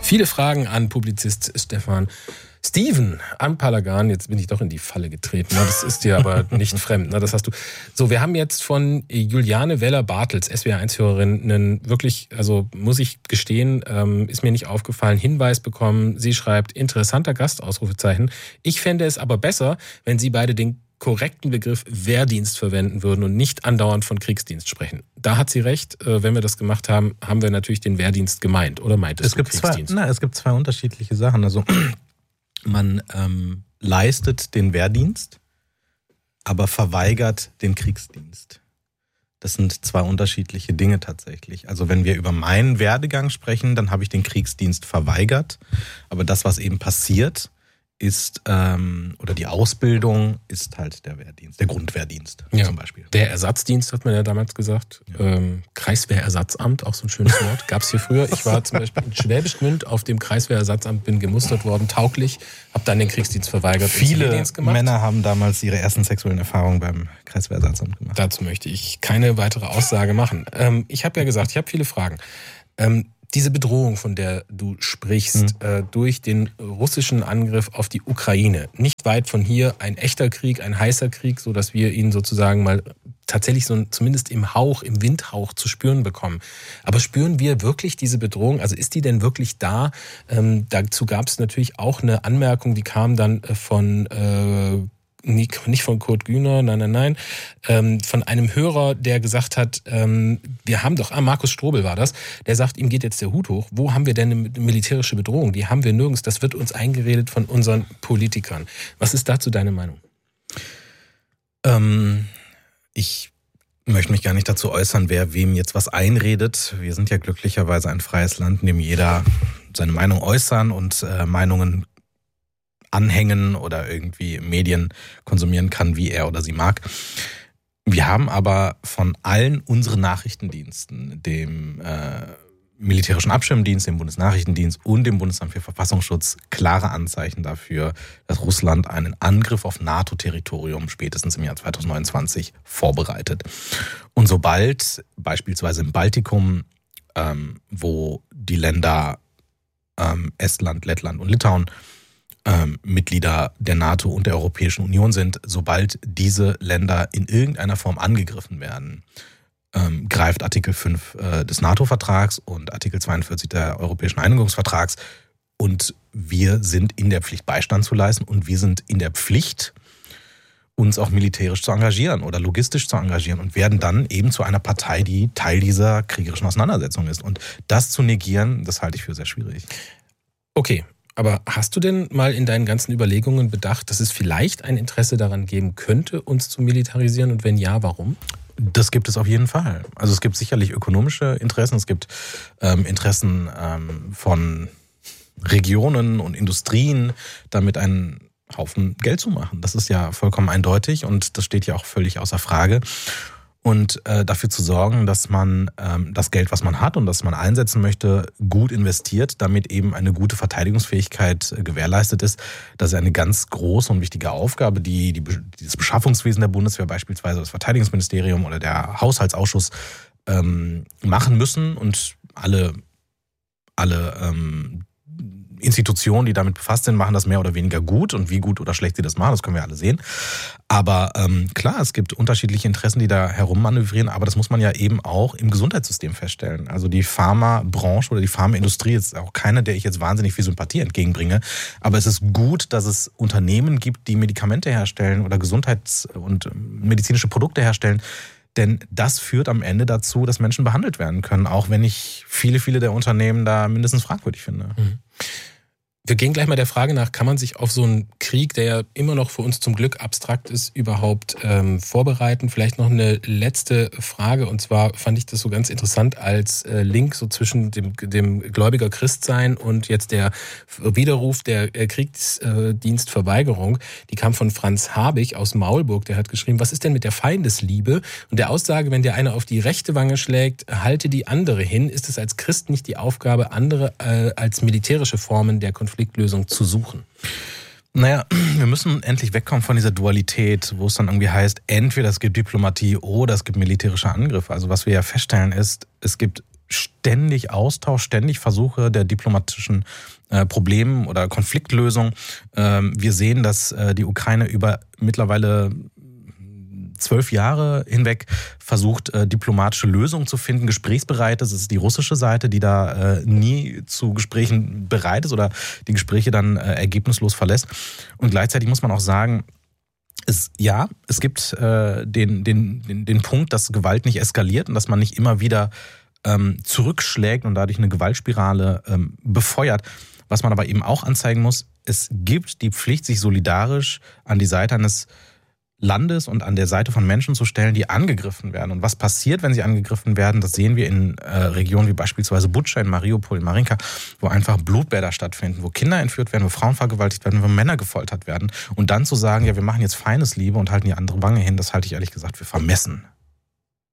Viele Fragen an Publizist Steven am Palagan. Jetzt bin ich doch in die Falle getreten. Das ist dir aber nicht fremd. Das hast du. So, wir haben jetzt von Juliane Weller-Bartels, SWR1-Hörerin, einen wirklich, also muss ich gestehen, ist mir nicht aufgefallen, Hinweis bekommen. Sie schreibt, interessanter Gast, Ausrufezeichen. Ich fände es aber besser, wenn Sie beide den korrekten Begriff Wehrdienst verwenden würden und nicht andauernd von Kriegsdienst sprechen. Da hat sie recht. Wenn wir das gemacht haben, haben wir natürlich den Wehrdienst gemeint. Oder meintest du Kriegsdienst? Es gibt zwei unterschiedliche Sachen. Also man leistet den Wehrdienst, aber verweigert den Kriegsdienst. Das sind zwei unterschiedliche Dinge tatsächlich. Also wenn wir über meinen Werdegang sprechen, dann habe ich den Kriegsdienst verweigert. Aber das, was eben passiert, ist, oder die Ausbildung ist halt der Wehrdienst, der Grundwehrdienst zum Beispiel. Der Ersatzdienst hat man ja damals gesagt. Ja. Kreiswehrersatzamt, auch so ein schönes Wort. Gab es hier früher. Ich war zum Beispiel in Schwäbisch Gmünd auf dem Kreiswehrersatzamt, bin gemustert worden, tauglich, habe dann den Kriegsdienst verweigert. Viele Männer haben damals ihre ersten sexuellen Erfahrungen beim Kreiswehrersatzamt gemacht. Dazu möchte ich keine weitere Aussage machen. Ich habe ja gesagt, ich habe viele Fragen. Diese Bedrohung, von der du sprichst, durch den russischen Angriff auf die Ukraine, nicht weit von hier ein echter Krieg, ein heißer Krieg, so dass wir ihn sozusagen mal tatsächlich so zumindest im Hauch, im Windhauch zu spüren bekommen. Aber spüren wir wirklich diese Bedrohung? Also ist die denn wirklich da? Dazu gab es natürlich auch eine Anmerkung, die kam dann von nicht von Kurt Güner, nein, von einem Hörer, der gesagt hat, wir haben doch, Markus Strobel war das, der sagt, ihm geht jetzt der Hut hoch, wo haben wir denn eine militärische Bedrohung? Die haben wir nirgends, das wird uns eingeredet von unseren Politikern. Was ist dazu deine Meinung? Ich möchte mich gar nicht dazu äußern, wer wem jetzt was einredet. Wir sind ja glücklicherweise ein freies Land, in dem jeder seine Meinung äußern und Meinungen anhängen oder irgendwie Medien konsumieren kann, wie er oder sie mag. Wir haben aber von allen unseren Nachrichtendiensten, dem militärischen Abschirmdienst, dem Bundesnachrichtendienst und dem Bundesamt für Verfassungsschutz klare Anzeichen dafür, dass Russland einen Angriff auf NATO-Territorium spätestens im Jahr 2029 vorbereitet. Und sobald beispielsweise im Baltikum, wo die Länder Estland, Lettland und Litauen Mitglieder der NATO und der Europäischen Union sind, sobald diese Länder in irgendeiner Form angegriffen werden, greift Artikel 5 des NATO-Vertrags und Artikel 42 der Europäischen Einigungsvertrags und wir sind in der Pflicht, Beistand zu leisten und wir sind in der Pflicht, uns auch militärisch zu engagieren oder logistisch zu engagieren und werden dann eben zu einer Partei, die Teil dieser kriegerischen Auseinandersetzung ist. Und das zu negieren, das halte ich für sehr schwierig. Okay. Aber hast du denn mal in deinen ganzen Überlegungen bedacht, dass es vielleicht ein Interesse daran geben könnte, uns zu militarisieren? Und wenn ja, warum? Das gibt es auf jeden Fall. Also es gibt sicherlich ökonomische Interessen, es gibt Interessen von Regionen und Industrien, damit einen Haufen Geld zu machen. Das ist ja vollkommen eindeutig und das steht ja auch völlig außer Frage. Und dafür zu sorgen, dass man das Geld, was man hat und das man einsetzen möchte, gut investiert, damit eben eine gute Verteidigungsfähigkeit gewährleistet ist. Das ist eine ganz große und wichtige Aufgabe, die das Beschaffungswesen der Bundeswehr, beispielsweise das Verteidigungsministerium oder der Haushaltsausschuss machen müssen und alle Institutionen, die damit befasst sind, machen das mehr oder weniger gut und wie gut oder schlecht sie das machen, das können wir alle sehen. Aber klar, es gibt unterschiedliche Interessen, die da herummanövrieren, aber das muss man ja eben auch im Gesundheitssystem feststellen. Also die Pharmabranche oder die Pharmaindustrie ist auch keine, der ich jetzt wahnsinnig viel Sympathie entgegenbringe, aber es ist gut, dass es Unternehmen gibt, die Medikamente herstellen oder Gesundheits- und medizinische Produkte herstellen, denn das führt am Ende dazu, dass Menschen behandelt werden können, auch wenn ich viele der Unternehmen da mindestens fragwürdig finde. Mhm. Wir gehen gleich mal der Frage nach, kann man sich auf so einen Krieg, der ja immer noch für uns zum Glück abstrakt ist, überhaupt vorbereiten? Vielleicht noch eine letzte Frage, und zwar fand ich das so ganz interessant als Link so zwischen dem gläubiger Christsein und jetzt der Widerruf der Kriegsdienstverweigerung. Die kam von Franz Habig aus Maulburg, der hat geschrieben, was ist denn mit der Feindesliebe? Und der Aussage, wenn dir einer auf die rechte Wange schlägt, halte die andere hin. Ist es als Christ nicht die Aufgabe, andere als militärische Formen der Konfliktlösung zu suchen? Naja, wir müssen endlich wegkommen von dieser Dualität, wo es dann irgendwie heißt, entweder es gibt Diplomatie oder es gibt militärische Angriffe. Also was wir ja feststellen ist, es gibt ständig Austausch, ständig Versuche der diplomatischen Problemen oder Konfliktlösung. Wir sehen, dass die Ukraine über mittlerweile 12 Jahre hinweg versucht, diplomatische Lösungen zu finden, gesprächsbereit ist. Es ist die russische Seite, die da nie zu Gesprächen bereit ist oder die Gespräche dann ergebnislos verlässt. Und gleichzeitig muss man auch sagen, es gibt den Punkt, dass Gewalt nicht eskaliert und dass man nicht immer wieder zurückschlägt und dadurch eine Gewaltspirale befeuert. Was man aber eben auch anzeigen muss, es gibt die Pflicht, sich solidarisch an die Seite eines Landes und an der Seite von Menschen zu stellen, die angegriffen werden. Und was passiert, wenn sie angegriffen werden, das sehen wir in Regionen wie beispielsweise Butscha, in Mariupol, in Marinka, wo einfach Blutbäder stattfinden, wo Kinder entführt werden, wo Frauen vergewaltigt werden, wo Männer gefoltert werden. Und dann zu sagen, ja, wir machen jetzt Feindesliebe und halten die andere Wange hin, das halte ich ehrlich gesagt für vermessen.